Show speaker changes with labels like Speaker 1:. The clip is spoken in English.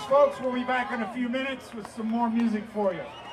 Speaker 1: folks. We'll be back in a few minutes with some more music for you.